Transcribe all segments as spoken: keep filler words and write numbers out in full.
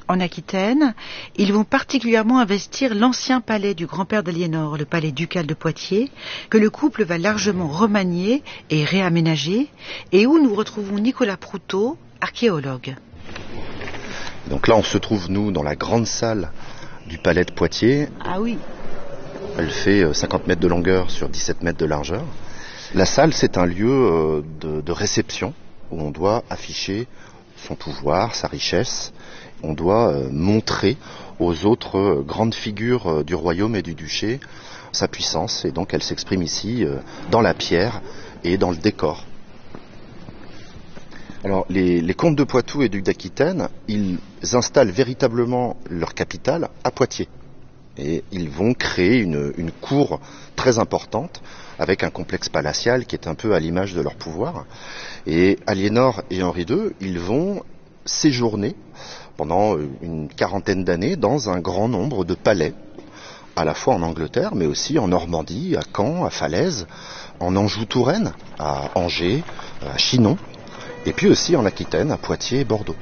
en Aquitaine. Ils vont particulièrement investir l'ancien palais du grand-père d'Aliénor, le palais ducal de Poitiers, que le couple va largement remanier et réaménager, et où nous retrouvons Nicolas Proutot, archéologue. Donc là, on se trouve, nous, dans la grande salle du palais de Poitiers. Ah oui. Elle fait cinquante mètres de longueur sur dix-sept mètres de largeur. La salle, c'est un lieu de, de réception où on doit afficher son pouvoir, sa richesse. On doit montrer aux autres grandes figures du royaume et du duché sa puissance. Et donc elle s'exprime ici dans la pierre et dans le décor. Alors les, les comtes de Poitou et ducs d'Aquitaine, ils installent véritablement leur capitale à Poitiers. Et ils vont créer une, une cour très importante avec un complexe palatial qui est un peu à l'image de leur pouvoir. Et Aliénor et Henri deux, ils vont séjourner pendant une quarantaine d'années dans un grand nombre de palais, à la fois en Angleterre, mais aussi en Normandie, à Caen, à Falaise, en Anjou-Touraine, à Angers, à Chinon, et puis aussi en Aquitaine, à Poitiers et Bordeaux.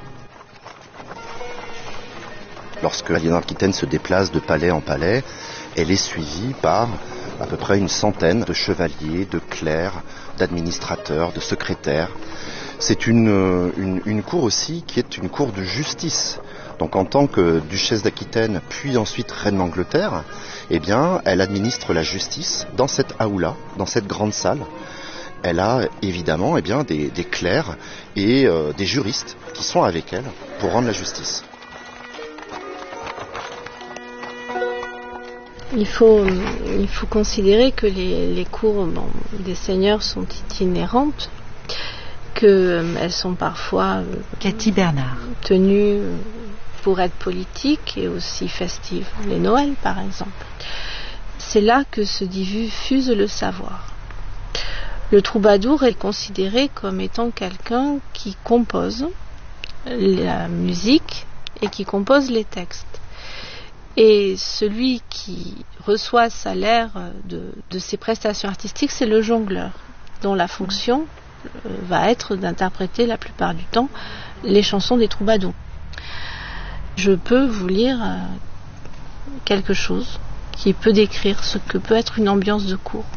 Lorsque Aliénor d'Aquitaine se déplace de palais en palais, elle est suivie par à peu près une centaine de chevaliers, de clercs, d'administrateurs, de secrétaires. C'est une, une, une cour aussi qui est une cour de justice. Donc en tant que duchesse d'Aquitaine, puis ensuite reine d'Angleterre, eh bien, elle administre la justice dans cette aula, dans cette grande salle. Elle a évidemment eh bien, des, des clercs et euh, des juristes qui sont avec elle pour rendre la justice. Il faut, il faut considérer que les, les cours bon, des seigneurs sont itinérantes, qu'elles euh, sont parfois euh, Cathy Bernard. tenues pour être politiques et aussi festives. Les Noëls, par exemple. C'est là que se diffuse le savoir. Le troubadour est considéré comme étant quelqu'un qui compose la musique et qui compose les textes. Et celui qui reçoit salaire de, de ses prestations artistiques, c'est le jongleur, dont la fonction euh, va être d'interpréter la plupart du temps les chansons des troubadours. Je peux vous lire euh, quelque chose qui peut décrire ce que peut être une ambiance de cour.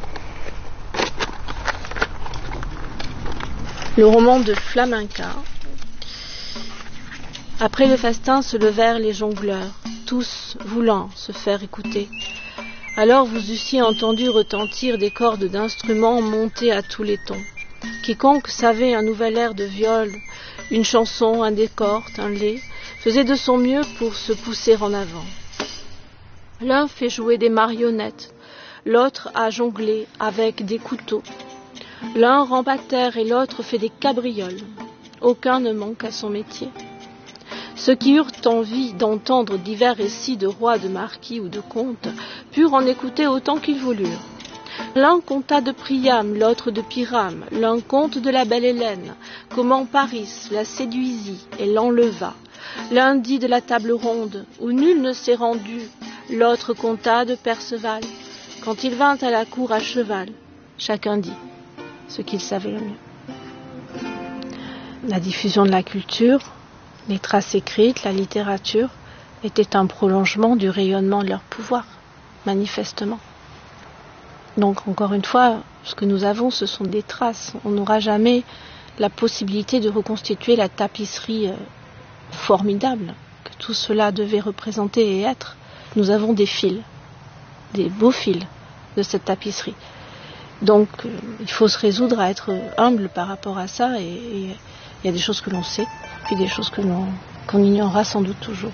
Le roman de Flamenca. Après le festin se levèrent les jongleurs, tous voulant se faire écouter. Alors vous eussiez entendu retentir des cordes d'instruments montés à tous les tons. Quiconque savait un nouvel air de viol, une chanson, un décor, un lait, faisait de son mieux pour se pousser en avant. L'un fait jouer des marionnettes, l'autre a jonglé avec des couteaux. L'un rampe à terre et l'autre fait des cabrioles. Aucun ne manque à son métier. Ceux qui eurent envie d'entendre divers récits de rois, de marquis ou de comtes purent en écouter autant qu'ils voulurent. L'un conta de Priam, l'autre de Pyrame, l'un conte de la belle Hélène, comment Paris la séduisit et l'enleva. L'un dit de la table ronde, où nul ne s'est rendu, l'autre conta de Perceval, quand il vint à la cour à cheval. Chacun dit ce qu'il savait le mieux. La diffusion de la culture, les traces écrites, la littérature, étaient un prolongement du rayonnement de leur pouvoir, manifestement. Donc, encore une fois, ce que nous avons, ce sont des traces. On n'aura jamais la possibilité de reconstituer la tapisserie euh, formidable que tout cela devait représenter et être. Nous avons des fils, des beaux fils de cette tapisserie. Donc, euh, il faut se résoudre à être humble par rapport à ça, et il y a des choses que l'on sait, puis des choses que l'on, qu'on ignorera sans doute toujours.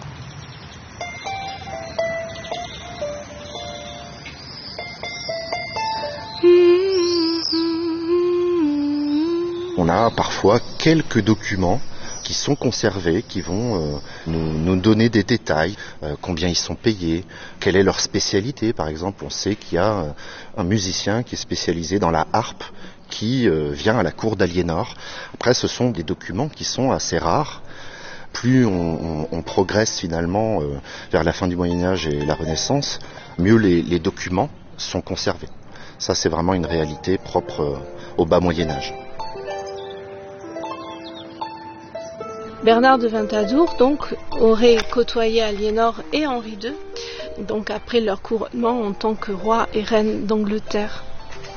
On a parfois quelques documents qui sont conservés, qui vont euh, nous, nous donner des détails, euh, combien ils sont payés, quelle est leur spécialité. Par exemple, on sait qu'il y a euh, un musicien qui est spécialisé dans la harpe, qui euh, vient à la cour d'Aliénor. Après, ce sont des documents qui sont assez rares. Plus on, on, on progresse finalement euh, vers la fin du Moyen-Âge et la Renaissance, mieux les, les documents sont conservés. Ça, c'est vraiment une réalité propre euh, au bas Moyen-Âge. Bernard de Ventadour donc aurait côtoyé Aliénor et Henri deux, donc après leur couronnement en tant que roi et reine d'Angleterre.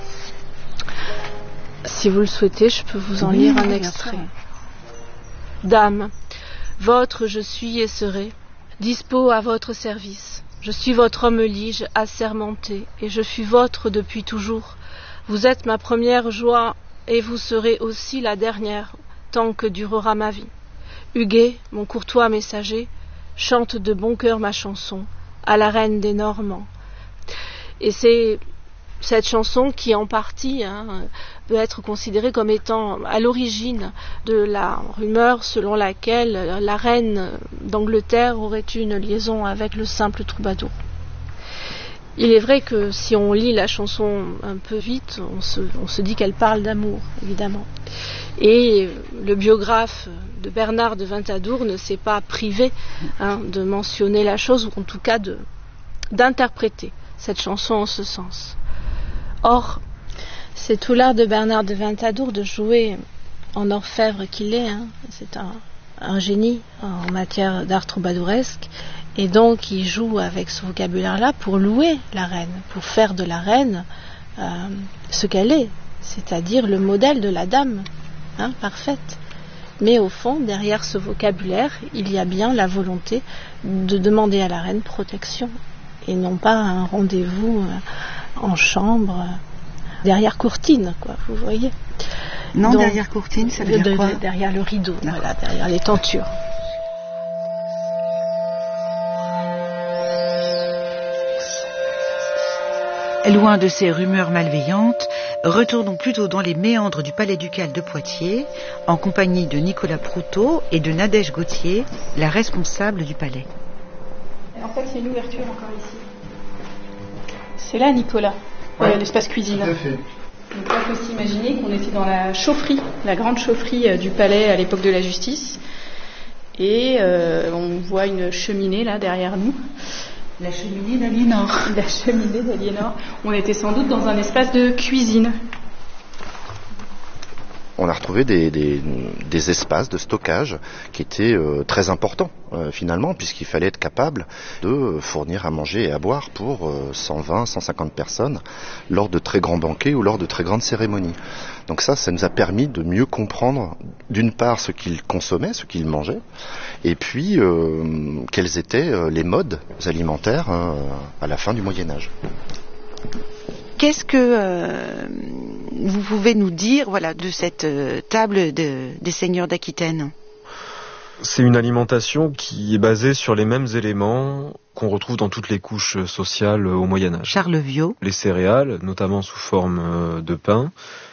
Si vous le souhaitez, je peux vous en oui, lire un oui, extrait. Dame, votre je suis et serai, dispo à votre service. Je suis votre homme lige assermenté, et je fus vôtre depuis toujours. Vous êtes ma première joie, et vous serez aussi la dernière, tant que durera ma vie. Huguet, mon courtois messager, chante de bon cœur ma chanson, à la reine des Normands. Et c'est cette chanson qui, en partie, hein, peut être considérée comme étant à l'origine de la rumeur selon laquelle la reine d'Angleterre aurait eu une liaison avec le simple troubadour. Il est vrai que si on lit la chanson un peu vite, on se, on se dit qu'elle parle d'amour, évidemment. Et le biographe de Bernard de Ventadour ne s'est pas privé hein, de mentionner la chose, ou en tout cas de, d'interpréter cette chanson en ce sens. Or, c'est tout l'art de Bernard de Ventadour de jouer en orfèvre qu'il est. Hein. C'est un, un génie en matière d'art troubadouresque. Et donc, il joue avec ce vocabulaire-là pour louer la reine, pour faire de la reine euh, ce qu'elle est, c'est-à-dire le modèle de la dame, hein, parfaite. Mais au fond, derrière ce vocabulaire, il y a bien la volonté de demander à la reine protection, et non pas un rendez-vous euh, en chambre, euh, derrière courtine, quoi, vous voyez. Non, donc, derrière courtine, ça veut dire de, quoi? de, Derrière le rideau, voilà, derrière les tentures. Loin de ces rumeurs malveillantes, retournons plutôt dans les méandres du palais ducal de Poitiers, en compagnie de Nicolas Proutot et de Nadège Gauthier, la responsable du palais. En fait, c'est l'ouverture encore ici. C'est là, Nicolas, ouais. euh, l'espace cuisine. Tout à fait. Donc là, il faut s'imaginer qu'on était dans la chaufferie, la grande chaufferie euh, du palais à l'époque de la justice. Et euh, on voit une cheminée là derrière nous. La cheminée d'Aliénor. La cheminée d'Aliénor. On était sans doute dans un espace de cuisine. On a retrouvé des, des, des espaces de stockage qui étaient euh, très importants euh, finalement, puisqu'il fallait être capable de fournir à manger et à boire pour euh, cent vingt, cent cinquante personnes lors de très grands banquets ou lors de très grandes cérémonies. Donc ça, ça nous a permis de mieux comprendre d'une part ce qu'ils consommaient, ce qu'ils mangeaient, et puis euh, quels étaient euh, les modes alimentaires euh, à la fin du Moyen-Âge. Qu'est-ce que euh, vous pouvez nous dire voilà, de cette euh, table de, des seigneurs d'Aquitaine? C'est une alimentation qui est basée sur les mêmes éléments qu'on retrouve dans toutes les couches sociales au Moyen-Âge. Charles Viau. Les céréales, notamment sous forme de pain,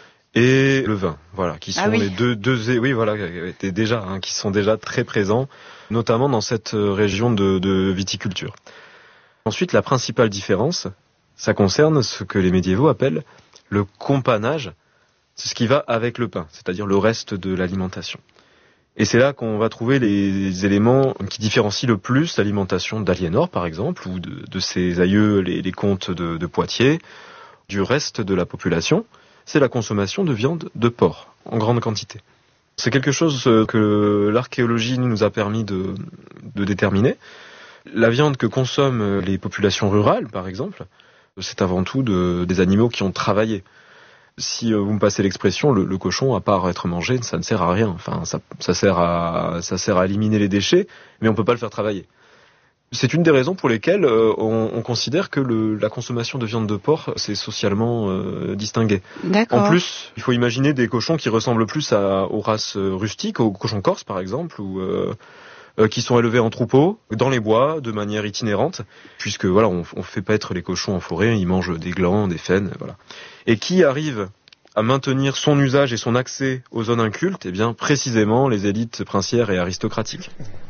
et le vin, voilà, qui sont ah oui. les deux, deux, oui, voilà, étaient déjà, hein, qui sont déjà très présents, notamment dans cette région de, de viticulture. Ensuite, la principale différence, ça concerne ce que les médiévaux appellent le companage. C'est ce qui va avec le pain, c'est-à-dire le reste de l'alimentation. Et c'est là qu'on va trouver les éléments qui différencient le plus l'alimentation d'Aliénor, par exemple, ou de, de ses aïeux, les, les comtes de, de Poitiers, du reste de la population. C'est la consommation de viande de porc, en grande quantité. C'est quelque chose que l'archéologie nous a permis de, de déterminer. La viande que consomment les populations rurales, par exemple, c'est avant tout de, des animaux qui ont travaillé. Si vous me passez l'expression, le, le cochon, à part être mangé, ça ne sert à rien. Enfin, ça, ça sert à, ça sert à éliminer les déchets, mais on peut pas le faire travailler. C'est une des raisons pour lesquelles euh, on, on considère que le, la consommation de viande de porc, c'est socialement euh, distingué. D'accord. En plus, il faut imaginer des cochons qui ressemblent plus à, aux races rustiques, aux cochons corses par exemple, ou euh, euh, qui sont élevés en troupeau, dans les bois, de manière itinérante, puisque voilà, on, on fait paître les cochons en forêt, ils mangent des glands, des faines, voilà. Et qui arrive à maintenir son usage et son accès aux zones incultes, eh bien précisément les élites princières et aristocratiques.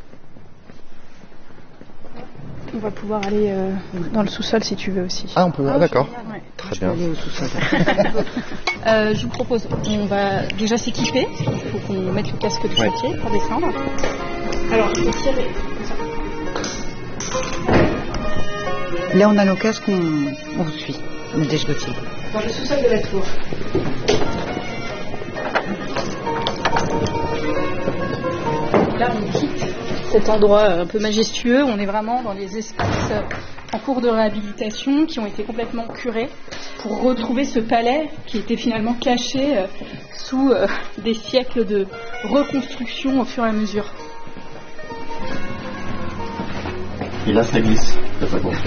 On va pouvoir aller euh, dans le sous-sol si tu veux aussi. Ah, on peut, ah, d'accord. Ouais. Très bien. Aller au sous-sol. euh, je vous propose, on va déjà s'équiper. Il faut qu'on mette le casque de chantier ouais. pour descendre. Alors, il faut tirer comme ça. Là, on a nos casques, on, on suit. Nadège Gauthier. Dans le sous-sol de la tour. Donc là, on quitte cet endroit un peu majestueux. On est vraiment dans les espaces en cours de réhabilitation qui ont été complètement curés pour retrouver ce palais qui était finalement caché sous des siècles de reconstruction au fur et à mesure. Et là, ça glisse. Faites attention.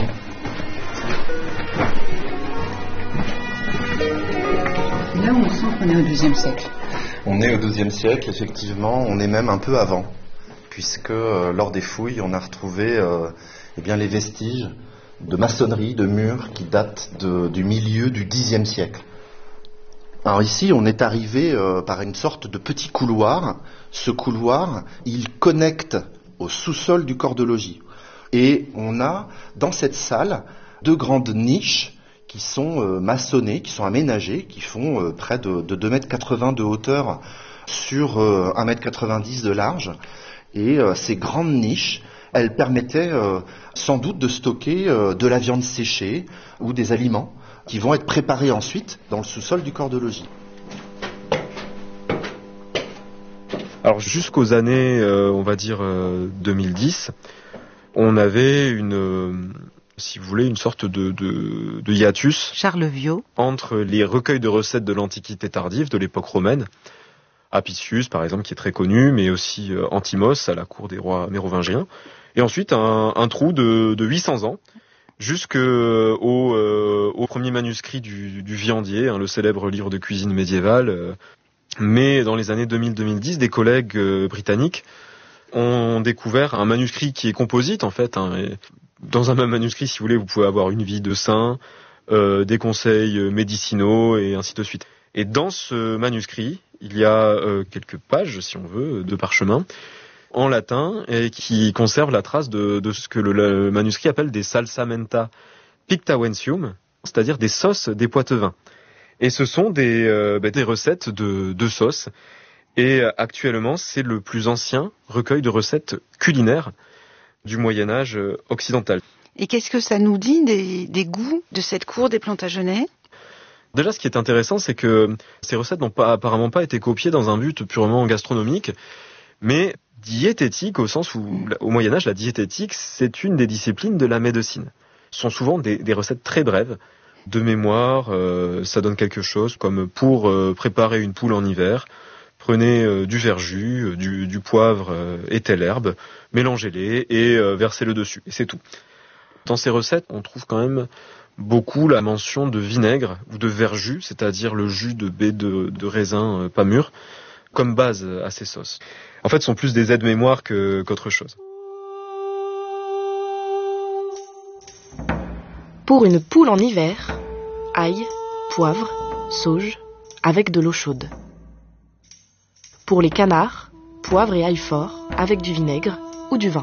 Là, on sent qu'on est au douzième siècle. On est au douzième siècle, effectivement. On est même un peu avant, puisque euh, lors des fouilles, on a retrouvé euh, eh bien, les vestiges de maçonnerie, de murs qui datent de, du milieu du dixième siècle. Alors ici, on est arrivé euh, par une sorte de petit couloir. Ce couloir, il connecte au sous-sol du corps de logis. Et on a, dans cette salle, deux grandes niches qui sont euh, maçonnées, qui sont aménagées, qui font euh, près de, de deux mètres quatre-vingts de hauteur sur euh, un mètre quatre-vingt-dix de large. Et euh, ces grandes niches, elles permettaient euh, sans doute de stocker euh, de la viande séchée ou des aliments qui vont être préparés ensuite dans le sous-sol du corps de logis. Alors jusqu'aux années, euh, on va dire euh, deux mille dix, on avait une, euh, si vous voulez, une sorte de, de, de hiatus Charles Viau. entre les recueils de recettes de l'Antiquité tardive, de l'époque romaine, Apicius par exemple qui est très connu, mais aussi euh, Antimos à la cour des rois mérovingiens, et ensuite un, un trou de, de huit cents ans jusqu'au euh, au premier manuscrit du, du Viandier, hein, le célèbre livre de cuisine médiévale. Euh, mais dans les années deux mille à deux mille dix, des collègues euh, britanniques ont découvert un manuscrit qui est composite en fait. Hein, et dans un même manuscrit, si vous voulez, vous pouvez avoir une vie de saint, euh, des conseils médicinaux et ainsi de suite. Et dans ce manuscrit, il y a euh, quelques pages, si on veut, de parchemin en latin et qui conservent la trace de, de ce que le, le manuscrit appelle des salsamenta pictavensium, c'est-à-dire des sauces des Poitevins. Et ce sont des, euh, bah, des recettes de, de sauces. Et actuellement, c'est le plus ancien recueil de recettes culinaires du Moyen-Âge occidental. Et qu'est-ce que ça nous dit des, des goûts de cette cour des Plantagenets ? Déjà, ce qui est intéressant, c'est que ces recettes n'ont pas, apparemment pas été copiées dans un but purement gastronomique, mais diététique, au sens où, au Moyen-Âge, la diététique, c'est une des disciplines de la médecine. Ce sont souvent des, des recettes très brèves. De mémoire, euh, ça donne quelque chose comme pour euh, préparer une poule en hiver, prenez euh, du verjus, euh, du, du poivre euh, et telle herbe, mélangez-les et euh, versez-le dessus. Et c'est tout. Dans ces recettes, on trouve quand même beaucoup la mention de vinaigre ou de verjus, c'est-à-dire le jus de baies de, de raisin euh, pas mûr, comme base à ces sauces. En fait, ce sont plus des aides-mémoire que, qu'autre chose. Pour une poule en hiver, ail, poivre, sauge, avec de l'eau chaude. Pour les canards, poivre et ail fort, avec du vinaigre ou du vin.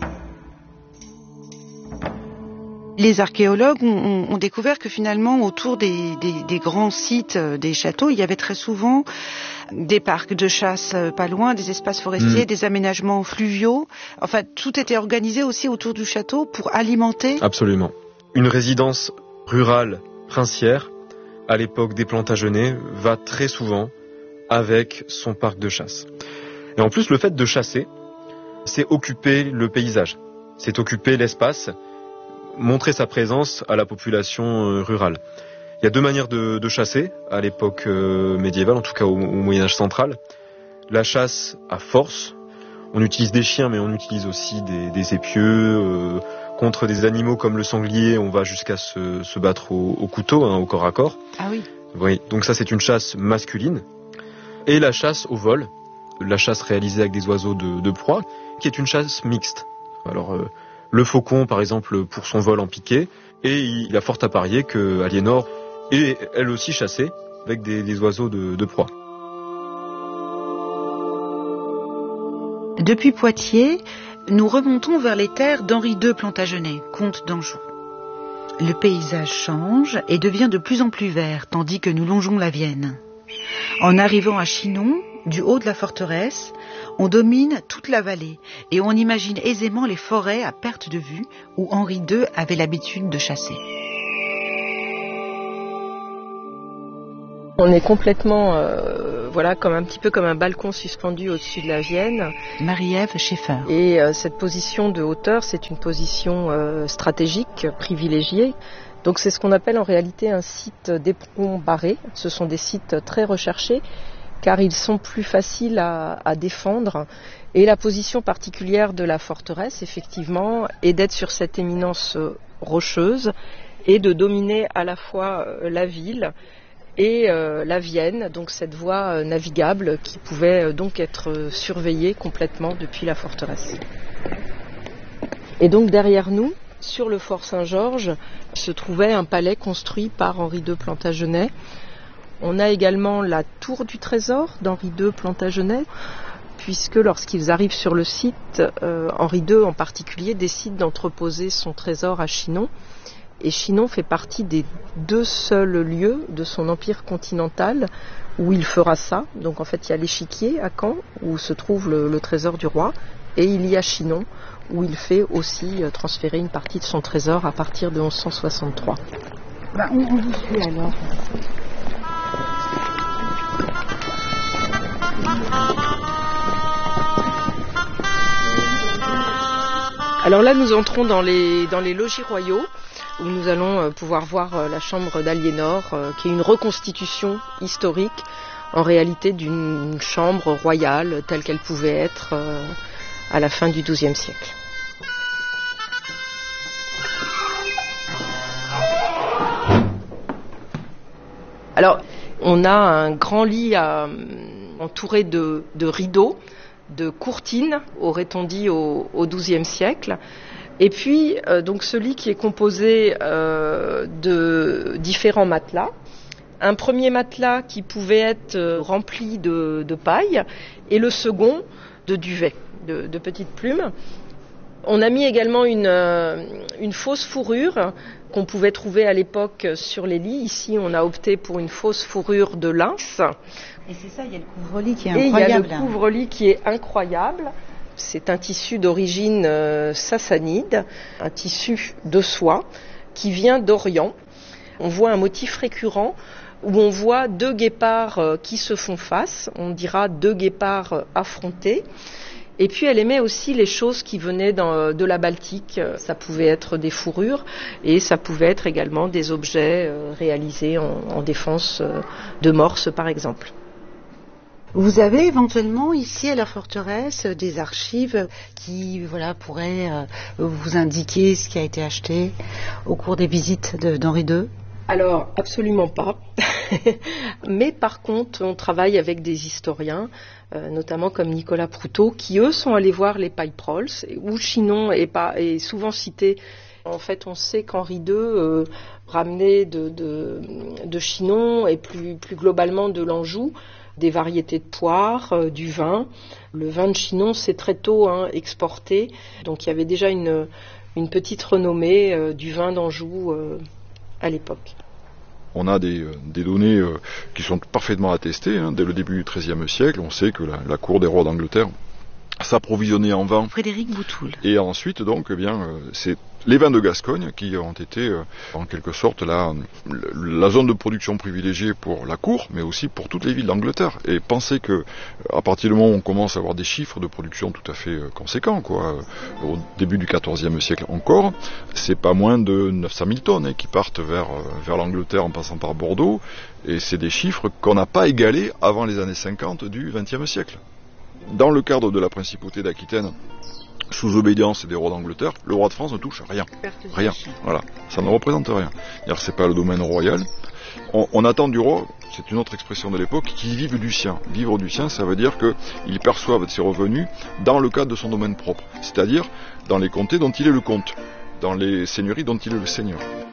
Les archéologues ont, ont découvert que finalement, autour des, des, des grands sites des châteaux, il y avait très souvent des parcs de chasse pas loin, des espaces forestiers, mmh. des aménagements fluviaux. Enfin, tout était organisé aussi autour du château pour alimenter. Absolument. Une résidence rurale princière, à l'époque des Plantagenets, va très souvent avec son parc de chasse. Et en plus, le fait de chasser, c'est occuper le paysage, c'est occuper l'espace, montrer sa présence à la population rurale. Il y a deux manières de, de chasser à l'époque euh, médiévale, en tout cas au, au Moyen-Âge central. La chasse à force, on utilise des chiens, mais on utilise aussi des, des épieux. Euh, contre des animaux comme le sanglier, on va jusqu'à se, se battre au, au couteau, hein, au corps à corps. Ah oui. Oui. Donc ça, c'est une chasse masculine. Et la chasse au vol, la chasse réalisée avec des oiseaux de, de proie, qui est une chasse mixte. Alors, euh, le faucon, par exemple, pour son vol en piqué, et il a fort à parier que Aliénor est elle aussi chassée avec des, des oiseaux de, de proie. Depuis Poitiers, nous remontons vers les terres d'Henri deux Plantagenet, comte d'Anjou. Le paysage change et devient de plus en plus vert, tandis que nous longeons la Vienne. En arrivant à Chinon, du haut de la forteresse, on domine toute la vallée et on imagine aisément les forêts à perte de vue où Henri deux avait l'habitude de chasser. On est complètement, euh, voilà, comme un petit peu comme un balcon suspendu au-dessus de la Vienne. Marie-Ève Schaeffer. Et euh, cette position de hauteur, c'est une position euh, stratégique, privilégiée. Donc c'est ce qu'on appelle en réalité un site d'éperon barré. Ce sont des sites très recherchés car ils sont plus faciles à, à défendre. Et la position particulière de la forteresse, effectivement, est d'être sur cette éminence rocheuse et de dominer à la fois la ville et euh, la Vienne, donc cette voie euh, navigable qui pouvait euh, donc être euh, surveillée complètement depuis la forteresse. Et donc derrière nous, sur le fort Saint-Georges, se trouvait un palais construit par Henri deux Plantagenet. On a également la tour du trésor d'Henri deux Plantagenet, puisque lorsqu'ils arrivent sur le site, euh, Henri deux en particulier décide d'entreposer son trésor à Chinon. Et Chinon fait partie des deux seuls lieux de son empire continental où il fera ça. Donc en fait, il y a l'échiquier à Caen où se trouve le, le trésor du roi, et il y a Chinon où il fait aussi euh, transférer une partie de son trésor à partir de onze cent soixante-trois. Bah, on, on vous suit alors. Alors là, nous entrons dans les, dans les logis royaux, où nous allons pouvoir voir la chambre d'Aliénor, qui est une reconstitution historique, en réalité, d'une chambre royale telle qu'elle pouvait être à la fin du douzième siècle. Alors, on a un grand lit à, entouré de, de rideaux, de courtines, aurait-on dit, au, au douzième siècle. Et puis, euh, donc ce lit qui est composé euh, de différents matelas. Un premier matelas qui pouvait être euh, rempli de, de paille, et le second de duvet, de, de petites plumes. On a mis également une, euh, une fausse fourrure qu'on pouvait trouver à l'époque sur les lits. Ici, on a opté pour une fausse fourrure de lins. Et c'est ça, il y a le couvre-lit qui est et incroyable. Et il y a le couvre-lit qui est incroyable. C'est un tissu d'origine euh, sassanide, un tissu de soie qui vient d'Orient. On voit un motif récurrent où on voit deux guépards euh, qui se font face, on dira deux guépards euh, affrontés. Et puis elle aimait aussi les choses qui venaient dans, de la Baltique. Ça pouvait être des fourrures et ça pouvait être également des objets euh, réalisés en, en défense euh, de morse par exemple. Vous avez éventuellement ici à la forteresse des archives qui voilà, pourraient euh, vous indiquer ce qui a été acheté au cours des visites de, d'Henri deux ? Alors, absolument pas. Mais par contre, on travaille avec des historiens, euh, notamment comme Nicolas Proutot, qui eux sont allés voir les Pipe-Rolls, où Chinon est, pas, est souvent cité. En fait, on sait qu'Henri deux euh, ramenait de, de, de Chinon et plus, plus globalement de l'Anjou des variétés de poires, euh, du vin. Le vin de Chinon s'est très tôt hein, exporté, donc il y avait déjà une, une petite renommée euh, du vin d'Anjou euh, à l'époque. On a des, des données euh, qui sont parfaitement attestées. Hein. Dès le début du treizième siècle, on sait que la, la cour des rois d'Angleterre s'approvisionnait en vin. Frédéric Boutoul. Et ensuite, donc, eh bien, euh, c'est les vins de Gascogne qui ont été, euh, en quelque sorte, la, la zone de production privilégiée pour la cour, mais aussi pour toutes les villes d'Angleterre. Et pensez que, à partir du moment où on commence à avoir des chiffres de production tout à fait euh, conséquents, quoi, euh, au début du quatorzième siècle encore, c'est pas moins de neuf cent mille tonnes hein, qui partent vers, euh, vers l'Angleterre en passant par Bordeaux. Et c'est des chiffres qu'on n'a pas égalés avant les années cinquante du vingtième siècle. Dans le cadre de la principauté d'Aquitaine, sous obédience des rois d'Angleterre, le roi de France ne touche rien. Rien. Voilà. Ça ne représente rien. C'est-à-dire, c'est pas le domaine royal. On, on attend du roi, c'est une autre expression de l'époque, qu'il vive du sien. Vivre du sien, ça veut dire qu'il perçoive ses revenus dans le cadre de son domaine propre. C'est-à-dire dans les comtés dont il est le comte, dans les seigneuries dont il est le seigneur.